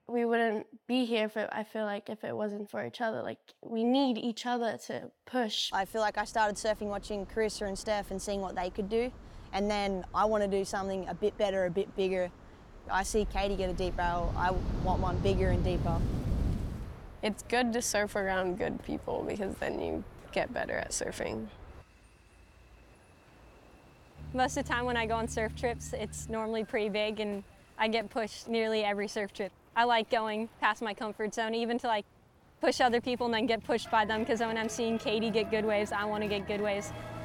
we wouldn't be here if I feel like if it wasn't for each other. Like, we need each other to push. I feel like I started surfing watching Carissa and Steph and seeing what they could do, and then I want to do something a bit better, a bit bigger. I see Katie get a deep rail, I want one bigger and deeper. It's good to surf around good people because then you get better at surfing. Most of the time when I go on surf trips, it's normally pretty big and I get pushed nearly every surf trip. I like going past my comfort zone, even to like push other people and then get pushed by them, because when I'm seeing Katie get good waves, I want to get good waves.